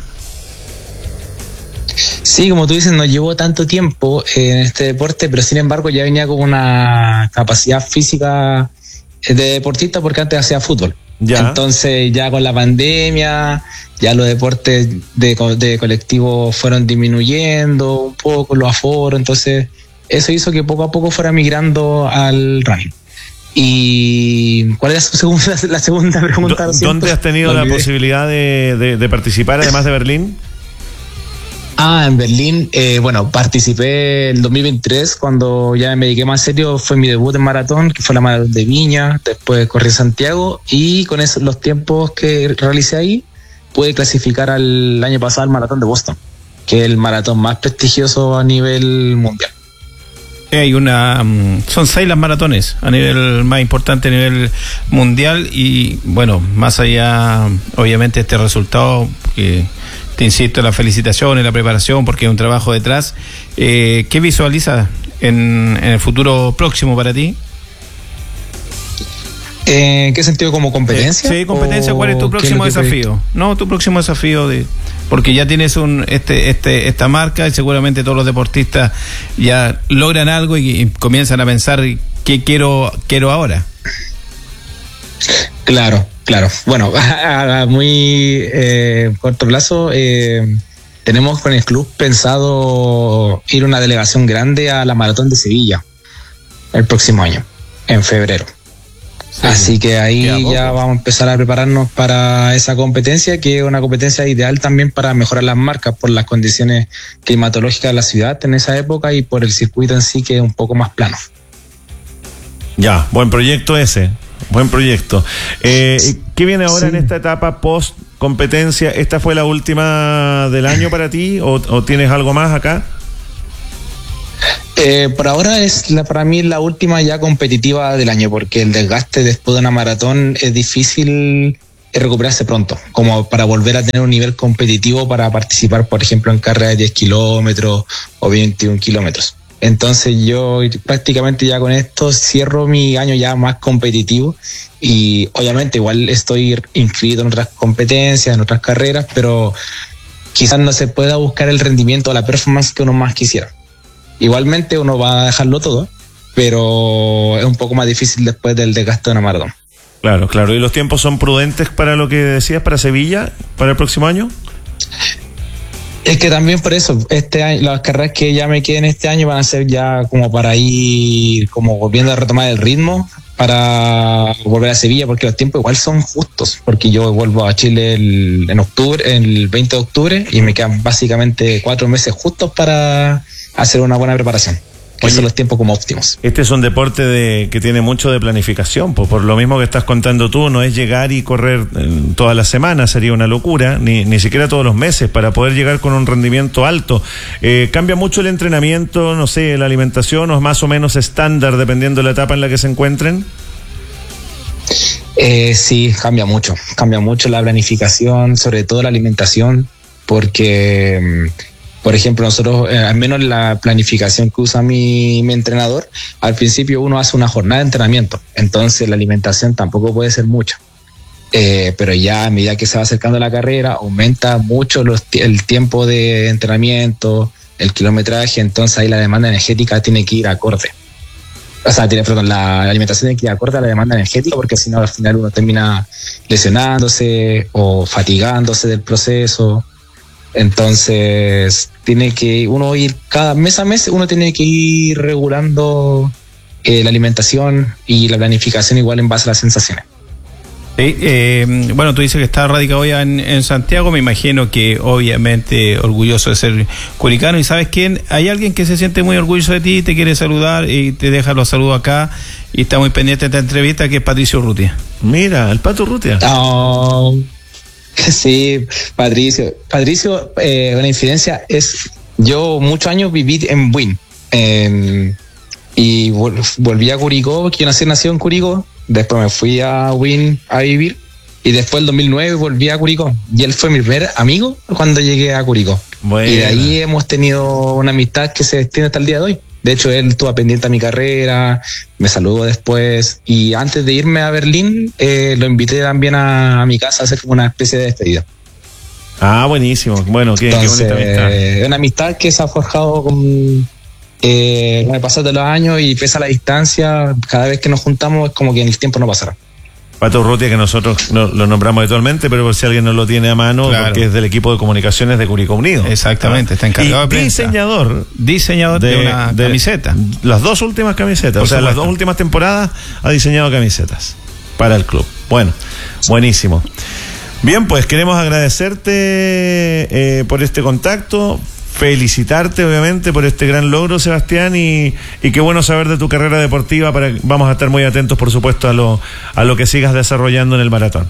Sí, como tú dices, no llevo tanto tiempo en este deporte, pero sin embargo ya venía con una capacidad física de deportista, porque antes hacía fútbol. Ya. Entonces ya con la pandemia, ya los deportes de, de colectivo fueron disminuyendo un poco, los aforos, entonces eso hizo que poco a poco fuera migrando al running. ¿Y cuál es la segunda, la segunda pregunta? ¿Dónde has tenido la posibilidad de, de, de participar, además de Berlín? Ah, en Berlín, eh, bueno, participé el dos mil veintitrés, cuando ya me dediqué más serio, fue mi debut en maratón, que fue la maratón de Viña, después corrí en Santiago, y con esos, los tiempos que realicé ahí, pude clasificar al año pasado al maratón de Boston, que es el maratón más prestigioso a nivel mundial. Hay una, son seis las maratones a nivel más importante a nivel mundial, y bueno, más allá, obviamente, este resultado que te insisto, la felicitación y la preparación, porque hay un trabajo detrás. Eh, ¿Qué visualizas en, en el futuro próximo para ti? Eh, ¿En qué sentido? ¿Como competencia? Sí, competencia. ¿Cuál es tu próximo es desafío? Te... No, tu próximo desafío, de porque ya tienes un este este esta marca, y seguramente todos los deportistas ya logran algo y, y comienzan a pensar qué quiero quiero ahora. Claro, claro. Bueno, a, a muy eh, corto plazo, eh, tenemos con el club pensado ir una delegación grande a la Maratón de Sevilla el próximo año, en febrero. Sí, así que ahí ya vamos a empezar a prepararnos para esa competencia, que es una competencia ideal también para mejorar las marcas por las condiciones climatológicas de la ciudad en esa época y por el circuito en sí, que es un poco más plano. Ya, buen proyecto ese. Buen proyecto. Eh, ¿Qué viene ahora sí. en esta etapa post competencia? ¿Esta fue la última del año para ti o, o tienes algo más acá? Eh, por ahora es la, para mí la última ya competitiva del año, porque el desgaste después de una maratón es difícil recuperarse pronto, como para volver a tener un nivel competitivo para participar, por ejemplo, en carreras de diez kilómetros o veintiún kilómetros. Entonces yo prácticamente ya con esto cierro mi año ya más competitivo, y obviamente igual estoy inscrito en otras competencias, en otras carreras, pero quizás no se pueda buscar el rendimiento o la performance que uno más quisiera. Igualmente uno va a dejarlo todo, pero es un poco más difícil después del desgaste de una maratón. Claro, claro. ¿Y los tiempos son prudentes para lo que decías, para Sevilla, para el próximo año? Es que también por eso, este año, las carreras que ya me queden este año van a ser ya como para ir, como volviendo a retomar el ritmo, para volver a Sevilla, porque los tiempos igual son justos, porque yo vuelvo a Chile el, en octubre, el veinte de octubre, y me quedan básicamente cuatro meses justos para hacer una buena preparación. que Oye, son los tiempos como óptimos. Este es un deporte de, que tiene mucho de planificación, pues por lo mismo que estás contando tú, no es llegar y correr eh, todas las semanas, sería una locura, ni, ni siquiera todos los meses, para poder llegar con un rendimiento alto. Eh, ¿Cambia mucho el entrenamiento, no sé, la alimentación, o es más o menos estándar dependiendo de la etapa en la que se encuentren? Eh, sí, cambia mucho, cambia mucho la planificación, sobre todo la alimentación, porque... Por ejemplo, nosotros, eh, al menos la planificación que usa mi, mi entrenador, al principio uno hace una jornada de entrenamiento, entonces la alimentación tampoco puede ser mucha. Eh, pero ya a medida que se va acercando la carrera, aumenta mucho los, el tiempo de entrenamiento, el kilometraje, entonces ahí la demanda energética tiene que ir acorde. O sea, tiene, perdón, la alimentación tiene que ir acorde a la demanda energética, porque si no al final uno termina lesionándose o fatigándose del proceso. Entonces tiene que uno ir cada mes a mes, uno tiene que ir regulando eh, la alimentación y la planificación igual en base a las sensaciones. Sí, eh, bueno, tú dices que estás radicado ya en, en Santiago, me imagino que obviamente orgulloso de ser curicano. Y ¿sabes quién? Hay alguien que se siente muy orgulloso de ti, te quiere saludar y te deja los saludos acá y está muy pendiente de esta entrevista, que es Patricio Urrutia. Mira, el Pato Urrutia. Oh. Sí, Patricio. Patricio, eh, una infidencia es, yo muchos años viví en Buin eh, y vol- volví a Curicó, porque yo nací, nací en Curicó, después me fui a Buin a vivir y después el dos mil nueve volví a Curicó y él fue mi primer amigo cuando llegué a Curicó. Bueno. Y de ahí hemos tenido una amistad que se extiende hasta el día de hoy. De hecho, él estuvo pendiente a mi carrera, me saludó después y antes de irme a Berlín eh, lo invité también a, a mi casa a hacer como una especie de despedida. Ah, buenísimo. Bueno, qué, Entonces, qué bonita amistad. Es una amistad que se ha forjado con, eh, con el pasar de los años y pese a la distancia, cada vez que nos juntamos es como que el tiempo no pasará. Pato Urrutia, que nosotros no, lo nombramos habitualmente, pero por si alguien no lo tiene a mano, claro, porque es del equipo de comunicaciones de Curicó Unido. Exactamente, está encargado y de prensa. Diseñador. Diseñador de, de una de camiseta. Las dos últimas camisetas, por o sea, supuesto. Las dos últimas temporadas ha diseñado camisetas para el club. Bueno, buenísimo. Bien, pues queremos agradecerte eh, por este contacto. Felicitarte obviamente por este gran logro, Sebastián, y, y qué bueno saber de tu carrera deportiva. Para, vamos a estar muy atentos, por supuesto, a lo, a lo que sigas desarrollando en el maratón.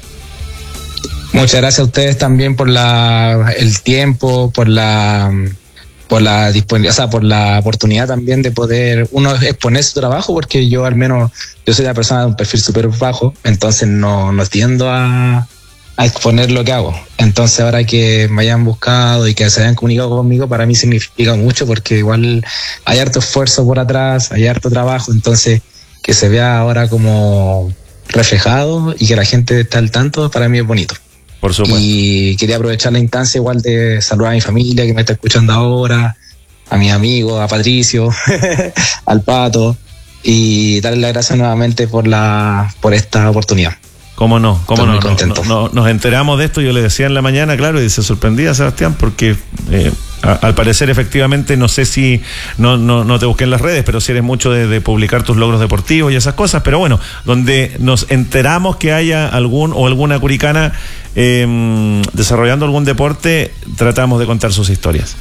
Muchas gracias a ustedes también por la el tiempo, por la por la disponibilidad, o sea, por la oportunidad también de poder uno exponer su trabajo, porque yo al menos, yo soy una persona de un perfil súper bajo, entonces no, no tiendo a a exponer lo que hago. Entonces ahora que me hayan buscado y que se hayan comunicado conmigo, para mí significa mucho, porque igual hay harto esfuerzo por atrás, hay harto trabajo, entonces que se vea ahora como reflejado y que la gente esté al tanto, para mí es bonito. Por supuesto. Y quería aprovechar la instancia igual de saludar a mi familia que me está escuchando ahora, a mis amigos, a Patricio, al Pato, y darle las gracias nuevamente por la por esta oportunidad. ¿Cómo no? ¿Cómo no? No, no, no? Nos enteramos de esto, yo le decía en la mañana, claro, y se sorprendía a Sebastián porque eh, a, al parecer efectivamente, no sé si, no, no, no te busqué en las redes, pero si eres mucho de, de publicar tus logros deportivos y esas cosas, pero bueno, donde nos enteramos que haya algún o alguna curicana eh, desarrollando algún deporte, tratamos de contar sus historias.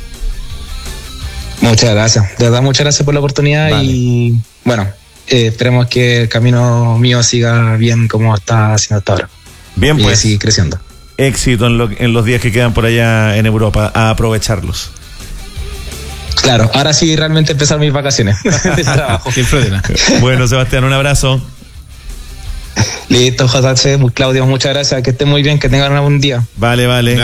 Muchas gracias, de verdad muchas gracias por la oportunidad. Vale. Y bueno, Eh, esperemos que el camino mío siga bien como está haciendo hasta ahora. Bien, pues. Y sigue creciendo. Éxito en, lo, en los días que quedan por allá en Europa, a aprovecharlos. Claro, ahora sí realmente empezar mis vacaciones de trabajo. Bueno, Sebastián, un abrazo. Listo, José, muy Claudio, muchas gracias, que estén muy bien, que tengan un buen día. Vale, vale.